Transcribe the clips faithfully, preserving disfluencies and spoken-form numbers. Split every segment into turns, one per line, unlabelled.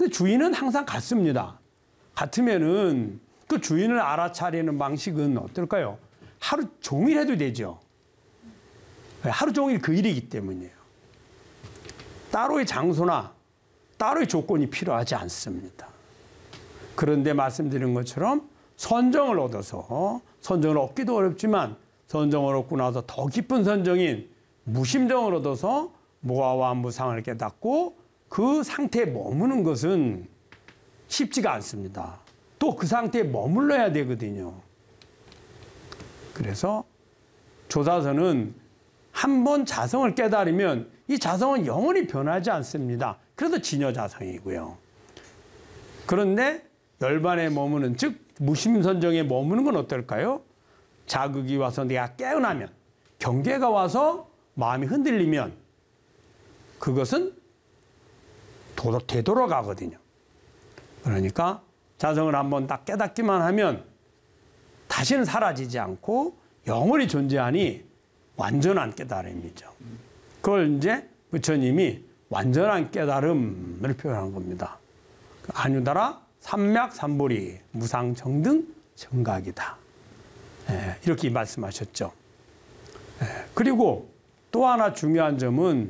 근데 주인은 항상 같습니다. 같으면은 그 주인을 알아차리는 방식은 어떨까요? 하루 종일 해도 되죠. 하루 종일 그 일이기 때문이에요. 따로의 장소나 따로의 조건이 필요하지 않습니다. 그런데 말씀드린 것처럼 선정을 얻어서, 선정을 얻기도 어렵지만 선정을 얻고 나서 더 깊은 선정인 무심정을 얻어서 무아와 무상을 깨닫고 그 상태에 머무는 것은 쉽지가 않습니다. 또 그 상태에 머물러야 되거든요. 그래서 조사서는 한 번 자성을 깨달으면 이 자성은 영원히 변하지 않습니다. 그래서 진여자성이고요. 그런데 열반에 머무는, 즉 무심선정에 머무는 건 어떨까요? 자극이 와서 내가 깨어나면, 경계가 와서 마음이 흔들리면 그것은 되돌아가거든요. 그러니까 자성을 한번 딱 깨닫기만 하면 다시는 사라지지 않고 영원히 존재하니 완전한 깨달음이죠. 그걸 이제 부처님이 완전한 깨달음을 표현한 겁니다. 안유다라 삼맥삼보리 무상정등 정각이다. 예, 이렇게 말씀하셨죠. 예, 그리고 또 하나 중요한 점은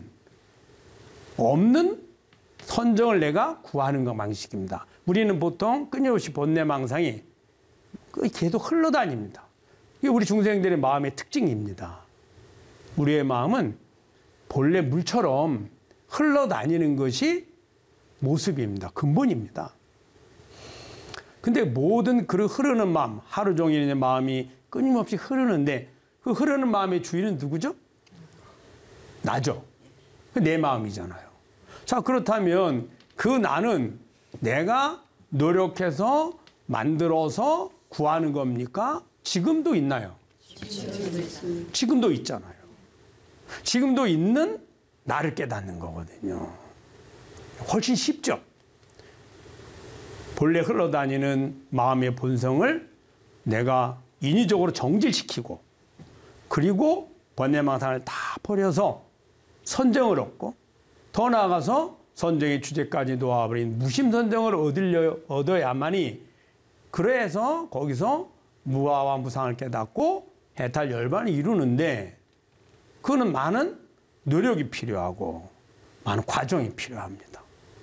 없는 선정을 내가 구하는 것 방식입니다. 우리는 보통 끊임없이 본내망상이 계속 흘러다닙니다. 이게 우리 중생들의 마음의 특징입니다. 우리의 마음은 본래 물처럼 흘러다니는 것이 모습입니다. 근본입니다. 근데 모든 그 흐르는 마음, 하루 종일 내 마음이 끊임없이 흐르는데 그 흐르는 마음의 주인은 누구죠? 나죠. 내 마음이잖아요. 자, 그렇다면 그 나는 내가 노력해서 만들어서 구하는 겁니까? 지금도 있나요? 지금도 있잖아요. 지금도 있는 나를 깨닫는 거거든요. 훨씬 쉽죠. 본래 흘러다니는 마음의 본성을 내가 인위적으로 정질시키고 그리고 번뇌망상을 다 버려서 선정을 얻고 더 나아가서 선정의 주제까지 놓아버린 무심선정을 얻으려, 얻어야만이 그래서 거기서 무아와 무상을 깨닫고 해탈 열반을 이루는데 그거는 많은 노력이 필요하고 많은 과정이 필요합니다.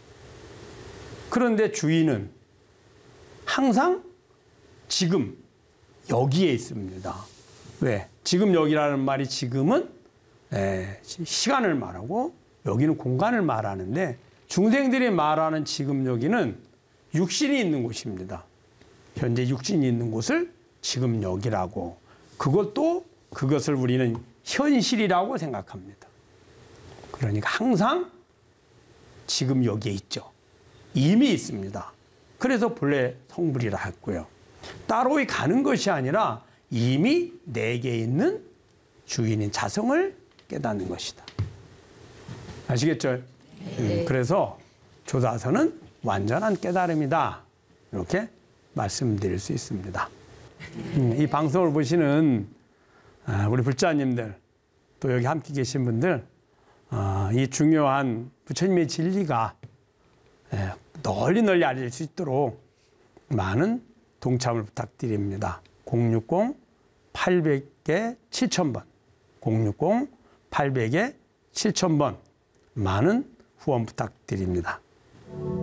그런데 주인은 항상 지금 여기에 있습니다. 왜? 지금 여기라는 말이 지금은 에, 시간을 말하고 여기는 공간을 말하는데 중생들이 말하는 지금 여기는 육신이 있는 곳입니다. 현재 육신이 있는 곳을 지금 여기라고, 그것도 그것을 우리는 현실이라고 생각합니다. 그러니까 항상 지금 여기에 있죠. 이미 있습니다. 그래서 본래 성불이라 했고요. 따로 가는 것이 아니라 이미 내게 있는 주인인 자성을 깨닫는 것이다. 아시겠죠? 네. 음, 그래서 조사서는 완전한 깨달음이다. 이렇게 말씀드릴 수 있습니다. 음, 이 방송을 보시는 우리 불자님들, 또 여기 함께 계신 분들, 어, 이 중요한 부처님의 진리가 널리 널리 알릴 수 있도록 많은 동참을 부탁드립니다. 공육공 팔백 개 칠천 번 공육공 팔백 개 칠천 번 많은 후원 부탁드립니다.